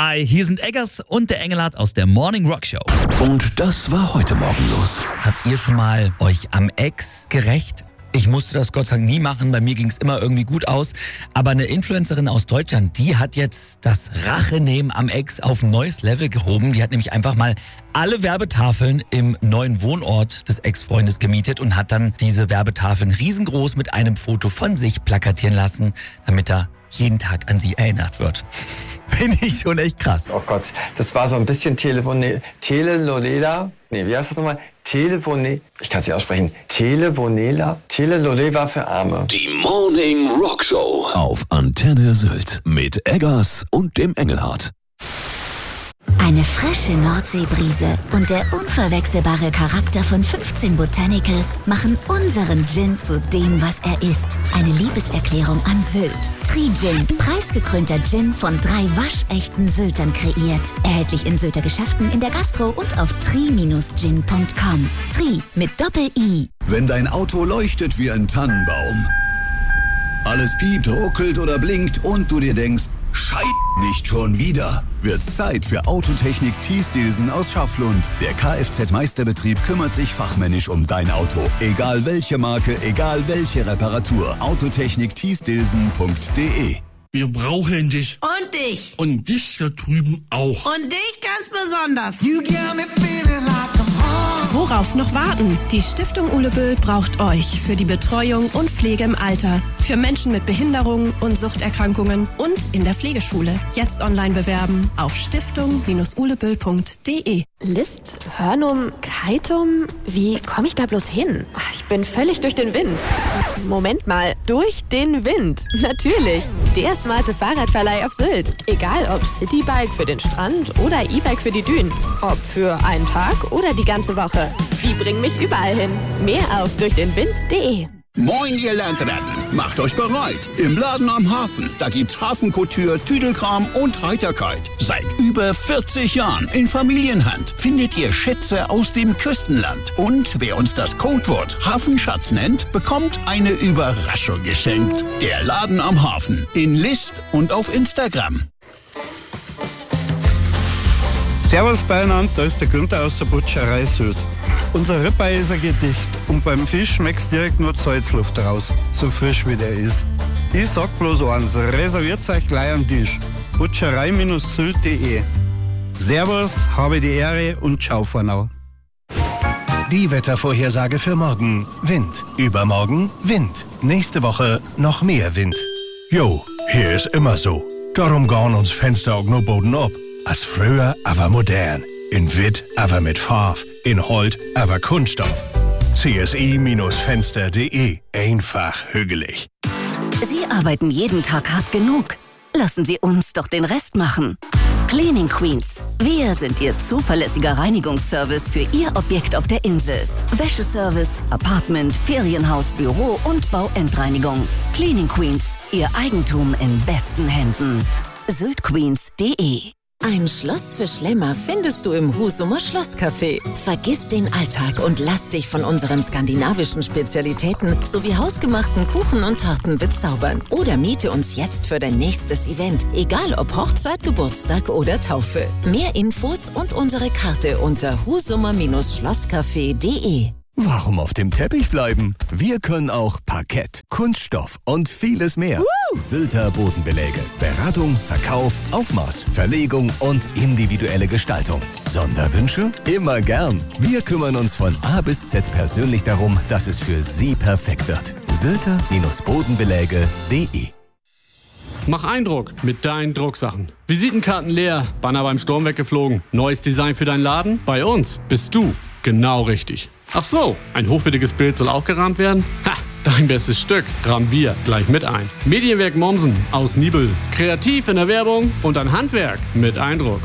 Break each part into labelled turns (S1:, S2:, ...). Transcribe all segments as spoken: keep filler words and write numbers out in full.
S1: Hi, hier sind Eggers und der Engelhardt aus der Morning Rock Show.
S2: Und das war heute Morgen los.
S1: Habt ihr schon mal euch am Ex gerächt? Ich musste das Gott sei Dank nie machen, bei mir ging es immer irgendwie gut aus. Aber eine Influencerin aus Deutschland, die hat jetzt das Rachenehmen am Ex auf ein neues Level gehoben. Die hat nämlich einfach mal alle Werbetafeln im neuen Wohnort des Ex-Freundes gemietet und hat dann diese Werbetafeln riesengroß mit einem Foto von sich plakatieren lassen, damit er jeden Tag an sie erinnert wird. Finde ich schon echt krass.
S3: Oh Gott, das war so ein bisschen Telefone, Telenolela. Nee, wie heißt das nochmal? Telefone, ich kann es nicht aussprechen. Televonela, Telenolela für Arme.
S2: Die Morning Rock Show auf Antenne Sylt mit Eggers und dem Engelhardt.
S4: Eine frische Nordseebrise und der unverwechselbare Charakter von fünfzehn Botanicals machen unseren Gin zu dem, was er ist. Eine Liebeserklärung an Sylt. Tri-Gin, preisgekrönter Gin von drei waschechten Syltern kreiert. Erhältlich in Sylter Geschäften, in der Gastro und auf tri Bindestrich gin punkt com. Tri mit Doppel-I.
S5: Wenn dein Auto leuchtet wie ein Tannenbaum, alles piept, ruckelt oder blinkt und du dir denkst, Scheiße, nicht schon wieder, wird's Zeit für Autotechnik Thiesdelsen aus Schafflund. Der Kfz-Meisterbetrieb kümmert sich fachmännisch um dein Auto. Egal welche Marke, egal welche Reparatur. Autotechnik Thiesdelsen punkt de.
S6: Wir brauchen dich.
S7: Und dich.
S6: Und dich da drüben auch.
S7: Und dich ganz besonders.
S8: You got me feeling like I'm home.
S9: Worauf noch warten? Die Stiftung Uleböll braucht euch für die Betreuung und Pflege im Alter, für Menschen mit Behinderungen und Suchterkrankungen und in der Pflegeschule. Jetzt online bewerben auf stiftung Bindestrich uleböll punkt de.
S10: List, Hörnum, Keitum, wie komme ich da bloß hin? Ich bin völlig durch den Wind. Moment mal, durch den Wind. Natürlich. Der smarte Fahrradverleih auf Sylt. Egal ob Citybike für den Strand oder E-Bike für die Dünen. Ob für einen Tag oder die ganze Woche. Die bringen mich überall hin. Mehr auf durchdenwind punkt de.
S11: Moin, ihr Landratten. Macht euch bereit. Im Laden am Hafen. Da gibt's Hafenkouture, Tüdelkram und Heiterkeit. Seit über vierzig Jahren in Familienhand findet ihr Schätze aus dem Küstenland. Und wer uns das Codewort Hafenschatz nennt, bekommt eine Überraschung geschenkt. Der Laden am Hafen. In List und auf Instagram.
S12: Servus beieinander, da ist der Günther aus der Butcherei Sylt. Unser Ribeye ist ein Gedicht und beim Fisch schmeckt's direkt nur Salzluft raus, so frisch wie der ist. Ich sag bloß eins, reserviert euch gleich einen Tisch. Butcherei Sylt punkt de. Servus, habe die Ehre und ciao for now.
S13: Die Wettervorhersage für morgen. Wind. Übermorgen Wind. Nächste Woche noch mehr Wind.
S14: Jo, hier ist immer so. Darum gehen uns Fenster auch nur Boden ab. Als früher, aber modern. In Witt, aber mit Farb. In Holt, aber Kunststoff. C S I Fenster punkt de. Einfach hügelig.
S4: Sie arbeiten jeden Tag hart genug. Lassen Sie uns doch den Rest machen. Cleaning Queens. Wir sind Ihr zuverlässiger Reinigungsservice für Ihr Objekt auf der Insel. Wäscheservice, Apartment, Ferienhaus, Büro und Bauendreinigung. Cleaning Queens. Ihr Eigentum in besten Händen. syltqueens punkt de.
S15: Ein Schloss für Schlemmer findest du im Husumer Schlosscafé. Vergiss den Alltag und lass dich von unseren skandinavischen Spezialitäten sowie hausgemachten Kuchen und Torten bezaubern. Oder miete uns jetzt für dein nächstes Event, egal ob Hochzeit, Geburtstag oder Taufe. Mehr Infos und unsere Karte unter husumer Schlosscafé punkt de.
S5: Warum auf dem Teppich bleiben? Wir können auch Parkett, Kunststoff und vieles mehr. Uh! Sylter Bodenbeläge. Beratung, Verkauf, Aufmaß, Verlegung und individuelle Gestaltung. Sonderwünsche? Immer gern. Wir kümmern uns von A bis Z persönlich darum, dass es für Sie perfekt wird. Sylter Bodenbeläge punkt de.
S16: Mach Eindruck mit deinen Drucksachen. Visitenkarten leer, Banner beim Sturm weggeflogen. Neues Design für deinen Laden? Bei uns bist du genau richtig. Ach so, ein hochwertiges Bild soll auch gerahmt werden? Ha, dein bestes Stück rahmen wir gleich mit ein. Medienwerk Mommsen aus Nibel. Kreativ in der Werbung und ein Handwerk mit Eindruck.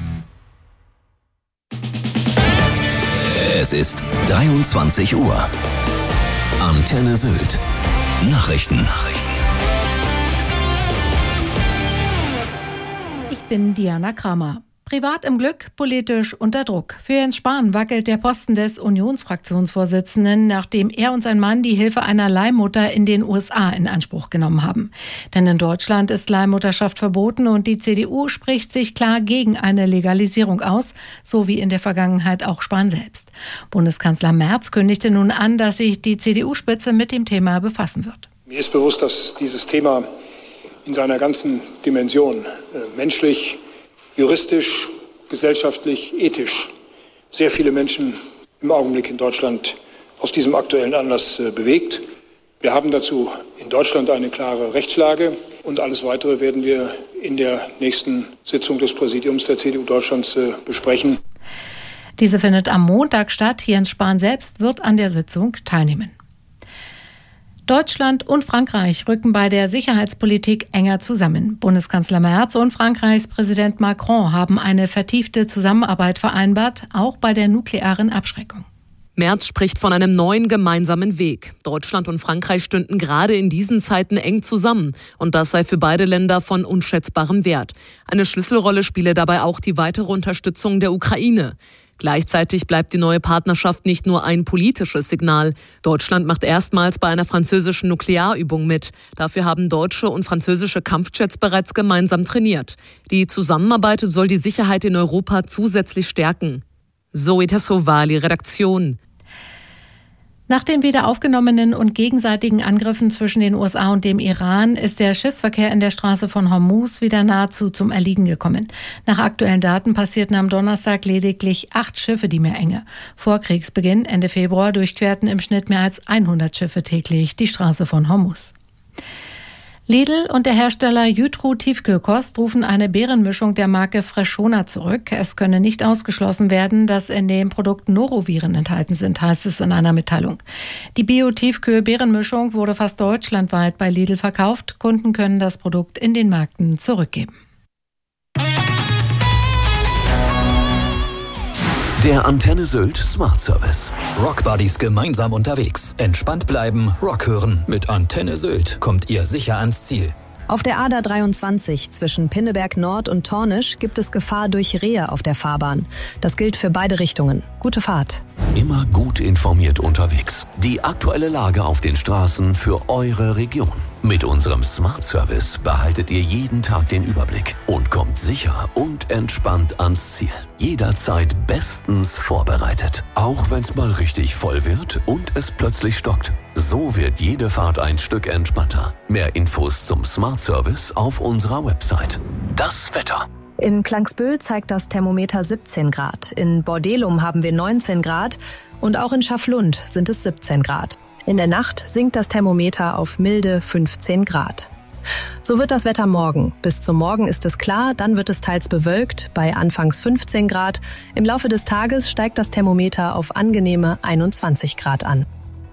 S2: Es ist dreiundzwanzig Uhr. Antenne Sylt. Nachrichten. Nachrichten.
S17: Ich bin Diana Kramer. Privat im Glück, politisch unter Druck. Für Jens Spahn wackelt der Posten des Unionsfraktionsvorsitzenden, nachdem er und sein Mann die Hilfe einer Leihmutter in den U S A in Anspruch genommen haben. Denn in Deutschland ist Leihmutterschaft verboten und die C D U spricht sich klar gegen eine Legalisierung aus, so wie in der Vergangenheit auch Spahn selbst. Bundeskanzler Merz kündigte nun an, dass sich die C D U-Spitze mit dem Thema befassen wird.
S18: Mir ist bewusst, dass dieses Thema in seiner ganzen Dimension äh, menschlich, juristisch, gesellschaftlich, ethisch sehr viele Menschen im Augenblick in Deutschland aus diesem aktuellen Anlass äh, bewegt. Wir haben dazu in Deutschland eine klare Rechtslage und alles Weitere werden wir in der nächsten Sitzung des Präsidiums der C D U Deutschlands äh, besprechen.
S17: Diese findet am Montag statt. Jens Spahn selbst wird an der Sitzung teilnehmen. Deutschland und Frankreich rücken bei der Sicherheitspolitik enger zusammen. Bundeskanzler Merz und Frankreichs Präsident Macron haben eine vertiefte Zusammenarbeit vereinbart, auch bei der nuklearen Abschreckung.
S19: Merz spricht von einem neuen gemeinsamen Weg. Deutschland und Frankreich stünden gerade in diesen Zeiten eng zusammen. Und das sei für beide Länder von unschätzbarem Wert. Eine Schlüsselrolle spiele dabei auch die weitere Unterstützung der Ukraine. Gleichzeitig bleibt die neue Partnerschaft nicht nur ein politisches Signal. Deutschland macht erstmals bei einer französischen Nuklearübung mit. Dafür haben deutsche und französische Kampfjets bereits gemeinsam trainiert. Die Zusammenarbeit soll die Sicherheit in Europa zusätzlich stärken. Zoe Tassovali, Redaktion.
S17: Nach den wieder aufgenommenen und gegenseitigen Angriffen zwischen den U S A und dem Iran ist der Schiffsverkehr in der Straße von Hormuz wieder nahezu zum Erliegen gekommen. Nach aktuellen Daten passierten am Donnerstag lediglich acht Schiffe die Meerenge. Vor Kriegsbeginn Ende Februar durchquerten im Schnitt mehr als hundert Schiffe täglich die Straße von Hormuz. Lidl und der Hersteller Jytro Tiefkühlkost rufen eine Beerenmischung der Marke Freshona zurück. Es könne nicht ausgeschlossen werden, dass in dem Produkt Noroviren enthalten sind, heißt es in einer Mitteilung. Die Bio-Tiefkühl-Beerenmischung wurde fast deutschlandweit bei Lidl verkauft. Kunden können das Produkt in den Märkten zurückgeben.
S2: Der Antenne Sylt Smart Service.
S20: Rock Buddies gemeinsam unterwegs. Entspannt bleiben, Rock hören. Mit Antenne Sylt kommt ihr sicher ans Ziel.
S21: Auf der A D A dreiundzwanzig zwischen Pinneberg Nord und Tornisch gibt es Gefahr durch Rehe auf der Fahrbahn. Das gilt für beide Richtungen. Gute Fahrt.
S2: Immer gut informiert unterwegs. Die aktuelle Lage auf den Straßen für eure Region. Mit unserem Smart Service behaltet ihr jeden Tag den Überblick und kommt sicher und entspannt ans Ziel. Jederzeit bestens vorbereitet. Auch wenn es mal richtig voll wird und es plötzlich stockt. So wird jede Fahrt ein Stück entspannter. Mehr Infos zum Smart Service auf unserer Website. Das Wetter.
S21: In Klangsbühl zeigt das Thermometer siebzehn Grad. In Bordelum haben wir neunzehn Grad und auch in Schaflund sind es siebzehn Grad. In der Nacht sinkt das Thermometer auf milde fünfzehn Grad. So wird das Wetter morgen. Bis zum Morgen ist es klar, dann wird es teils bewölkt, bei anfangs fünfzehn Grad. Im Laufe des Tages steigt das Thermometer auf angenehme einundzwanzig Grad an.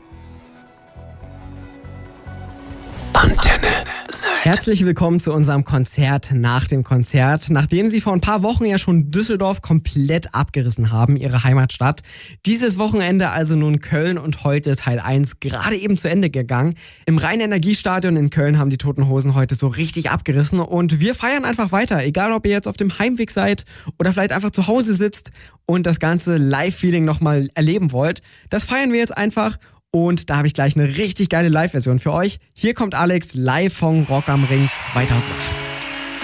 S2: Antenne Sylt.
S22: Herzlich willkommen zu unserem Konzert nach dem Konzert. Nachdem sie vor ein paar Wochen ja schon Düsseldorf komplett abgerissen haben, ihre Heimatstadt. Dieses Wochenende also nun Köln und heute Teil eins gerade eben zu Ende gegangen. Im Rhein-Energiestadion in Köln haben die Toten Hosen heute so richtig abgerissen und wir feiern einfach weiter. Egal, ob ihr jetzt auf dem Heimweg seid oder vielleicht einfach zu Hause sitzt und das ganze Live-Feeling nochmal erleben wollt. Das feiern wir jetzt einfach. Und da habe ich gleich eine richtig geile Live-Version für euch. Hier kommt Alex live von Rock am Ring zweitausendacht.